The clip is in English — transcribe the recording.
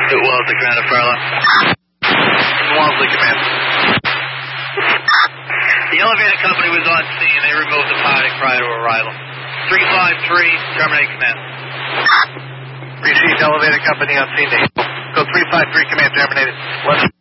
Wellesley, Commander Farrell. Wellesley, Command. The elevator company was on scene. They removed the piloting prior to arrival. 353, terminate command. Received elevator company on scene. Go 353, command terminated.